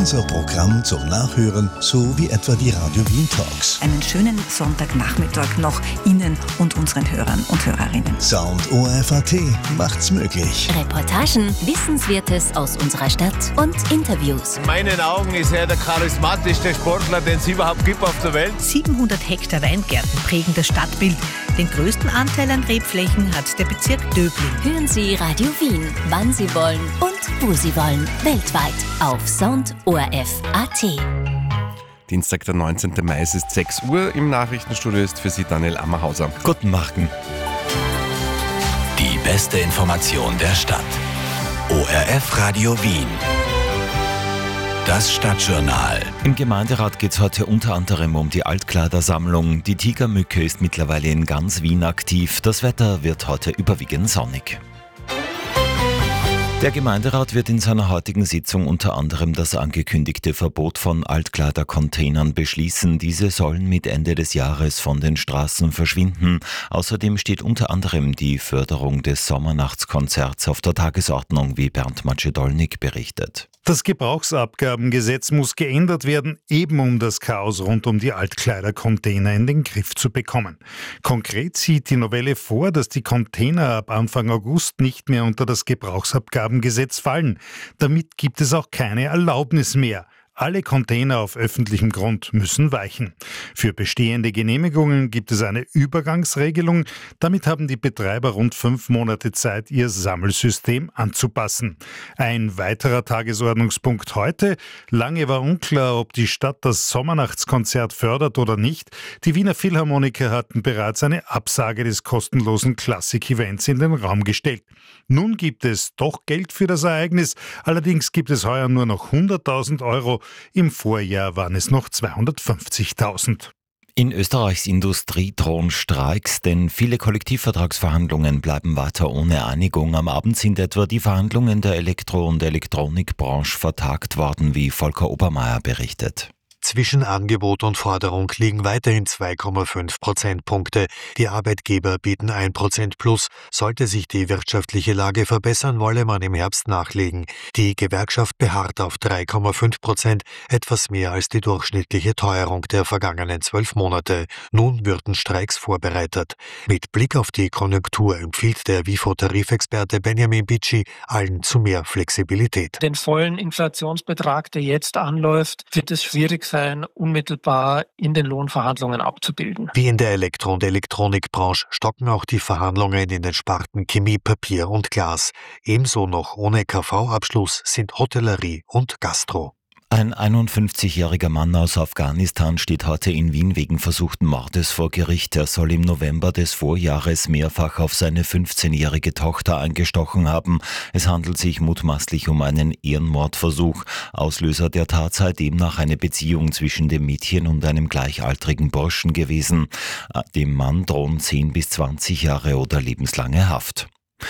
unser Programm zum Nachhören, so wie etwa die Radio Wien Talks. Einen schönen Sonntagnachmittag noch Ihnen und unseren Hörern und Hörerinnen. Sound ORF.at macht's möglich. Reportagen, Wissenswertes aus unserer Stadt und Interviews. In meinen Augen ist er der charismatischste Sportler, den es überhaupt gibt auf der Welt. 700 Hektar Weingärten prägen das Stadtbild. Den größten Anteil an Rebflächen hat der Bezirk Döbling. Hören Sie Radio Wien, wann Sie wollen und wo Sie wollen, weltweit auf Sound ORF.at. Dienstag, der 19. Mai, es ist 6 Uhr. Im Nachrichtenstudio ist für Sie Daniel Ammerhauser. Guten Morgen. Die beste Information der Stadt. ORF Radio Wien. Das Stadtjournal. Im Gemeinderat geht es heute unter anderem um die Altkleidersammlung. Die Tigermücke ist mittlerweile in ganz Wien aktiv. Das Wetter wird heute überwiegend sonnig. Der Gemeinderat wird in seiner heutigen Sitzung unter anderem das angekündigte Verbot von Altkleidercontainern beschließen. Diese sollen mit Ende des Jahres von den Straßen verschwinden. Außerdem steht unter anderem die Förderung des Sommernachtskonzerts auf der Tagesordnung, wie Bernd Macedolnik berichtet. Das Gebrauchsabgabengesetz muss geändert werden, eben um das Chaos rund um die Altkleidercontainer in den Griff zu bekommen. Konkret sieht die Novelle vor, dass die Container ab Anfang August nicht mehr unter das Gebrauchsabgabengesetz fallen. Damit gibt es auch keine Erlaubnis mehr. Alle Container auf öffentlichem Grund müssen weichen. Für bestehende Genehmigungen gibt es eine Übergangsregelung. Damit haben die Betreiber rund 5 Monate Zeit, ihr Sammelsystem anzupassen. Ein weiterer Tagesordnungspunkt heute. Lange war unklar, ob die Stadt das Sommernachtskonzert fördert oder nicht. Die Wiener Philharmoniker hatten bereits eine Absage des kostenlosen Klassik-Events in den Raum gestellt. Nun gibt es doch Geld für das Ereignis. Allerdings gibt es heuer nur noch 100.000 Euro. Im Vorjahr waren es noch 250.000. In Österreichs Industrie drohen Streiks, denn viele Kollektivvertragsverhandlungen bleiben weiter ohne Einigung. Am Abend sind etwa die Verhandlungen der Elektro- und Elektronikbranche vertagt worden, wie Volker Obermeier berichtet. Zwischen Angebot und Forderung liegen weiterhin 2,5 Prozentpunkte. Die Arbeitgeber bieten 1% plus. Sollte sich die wirtschaftliche Lage verbessern, wolle man im Herbst nachlegen. Die Gewerkschaft beharrt auf 3,5%, etwas mehr als die durchschnittliche Teuerung der vergangenen 12 Monate. Nun würden Streiks vorbereitet. Mit Blick auf die Konjunktur empfiehlt der WIFO-Tarifexperte Benjamin Bitschi allen zu mehr Flexibilität. Den vollen Inflationsbetrag, der jetzt anläuft, wird es schwierig sein, unmittelbar in den Lohnverhandlungen abzubilden. Wie in der Elektro- und Elektronikbranche stocken auch die Verhandlungen in den Sparten Chemie, Papier und Glas. Ebenso noch ohne KV-Abschluss sind Hotellerie und Gastro. Ein 51-jähriger Mann aus Afghanistan steht heute in Wien wegen versuchten Mordes vor Gericht. Er soll im November des Vorjahres mehrfach auf seine 15-jährige Tochter eingestochen haben. Es handelt sich mutmaßlich um einen Ehrenmordversuch. Auslöser der Tat sei demnach eine Beziehung zwischen dem Mädchen und einem gleichaltrigen Burschen gewesen. Dem Mann drohen 10 bis 20 Jahre oder lebenslange Haft.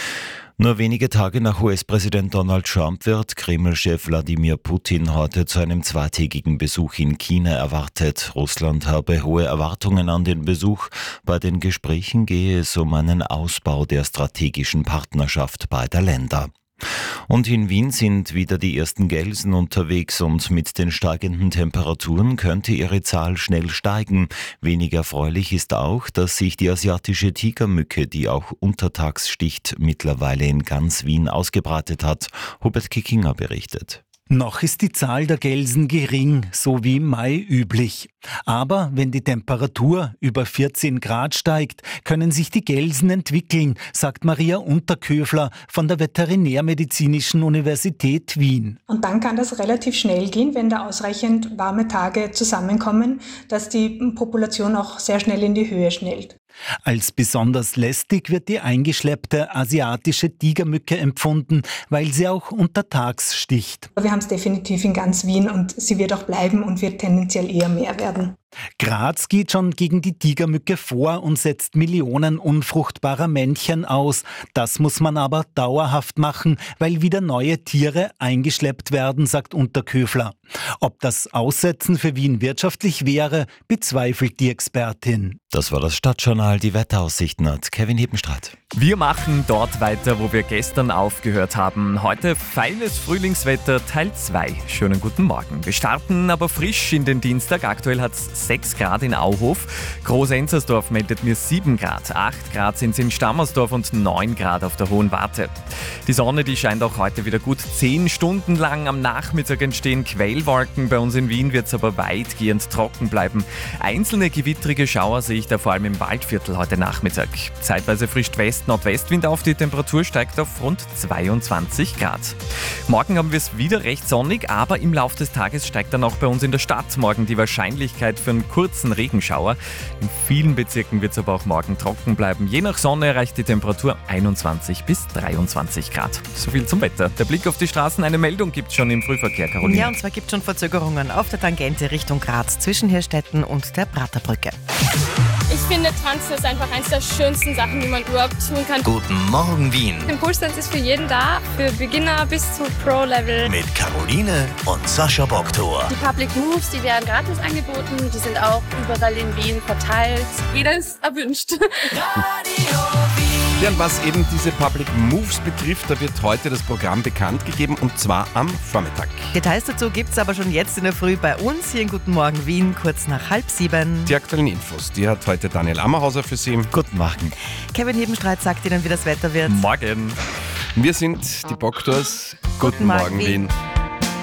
Nur wenige Tage nach US-Präsident Donald Trump wird Kreml-Chef Wladimir Putin heute zu einem zweitägigen Besuch in China erwartet. Russland habe hohe Erwartungen an den Besuch. Bei den Gesprächen gehe es um einen Ausbau der strategischen Partnerschaft beider Länder. Und in Wien sind wieder die ersten Gelsen unterwegs und mit den steigenden Temperaturen könnte ihre Zahl schnell steigen. Wenig erfreulich ist auch, dass sich die asiatische Tigermücke, die auch untertags sticht, mittlerweile in ganz Wien ausgebreitet hat. Hubert Kickinger berichtet. Noch ist die Zahl der Gelsen gering, so wie im Mai üblich. Aber wenn die Temperatur über 14 Grad steigt, können sich die Gelsen entwickeln, sagt Maria Unterköfler von der Veterinärmedizinischen Universität Wien. Und dann kann das relativ schnell gehen, wenn da ausreichend warme Tage zusammenkommen, dass die Population auch sehr schnell in die Höhe schnellt. Als besonders lästig wird die eingeschleppte asiatische Tigermücke empfunden, weil sie auch untertags sticht. Wir haben es definitiv in ganz Wien und sie wird auch bleiben und wird tendenziell eher mehr werden. Graz geht schon gegen die Tigermücke vor und setzt Millionen unfruchtbarer Männchen aus. Das muss man aber dauerhaft machen, weil wieder neue Tiere eingeschleppt werden, sagt Unterköfler. Ob das Aussetzen für Wien wirtschaftlich wäre, bezweifelt die Expertin. Das war das Stadtjournal. Die Wetteraussichten hat Kevin Hebenstraat. Wir machen dort weiter, wo wir gestern aufgehört haben. Heute feines Frühlingswetter Teil 2. Schönen guten Morgen. Wir starten aber frisch in den Dienstag. Aktuell hat es 6 Grad in Auhof. Groß-Enzersdorf meldet mir 7 Grad. 8 Grad sind es in Stammersdorf und 9 Grad auf der Hohen Warte. Die Sonne, die scheint auch heute wieder gut 10 Stunden lang. Am Nachmittag entstehen Quellwolken. Bei uns in Wien wird es aber weitgehend trocken bleiben. Einzelne gewittrige Schauer sehe ich da vor allem im Waldviertel heute Nachmittag. Zeitweise frischt West-Nordwestwind auf, die Temperatur steigt auf rund 22 Grad. Morgen haben wir es wieder recht sonnig, aber im Laufe des Tages steigt dann auch bei uns in der Stadt morgen die Wahrscheinlichkeit für einen kurzen Regenschauer. In vielen Bezirken wird es aber auch morgen trocken bleiben. Je nach Sonne erreicht die Temperatur 21 bis 23 Grad. So viel zum Wetter. Der Blick auf die Straßen, eine Meldung gibt es schon im Frühverkehr, Caroline. Ja, und zwar gibt es schon Verzögerungen auf der Tangente Richtung Graz zwischen Hirstetten und der Praterbrücke. Ich finde, Tanzen ist einfach eines der schönsten Sachen, die man überhaupt tun kann. Guten Morgen, Wien. Impulstanz ist für jeden da, für Beginner bis zu Pro-Level. Mit Caroline und Sascha Boktor. Die Public Moves, die werden gratis angeboten, die sind auch überall in Wien verteilt. Jeder ist erwünscht. Ja, und was eben diese Public Moves betrifft, da wird heute das Programm bekannt gegeben und zwar am Vormittag. Details dazu gibt es aber schon jetzt in der Früh bei uns hier in Guten Morgen Wien, kurz nach 6:30. Die aktuellen Infos, die hat heute Daniel Ammerhauser für Sie. Guten Morgen. Kevin Hebenstreit sagt Ihnen, wie das Wetter wird. Morgen. Wir sind die Boktors. Guten Morgen, Wien.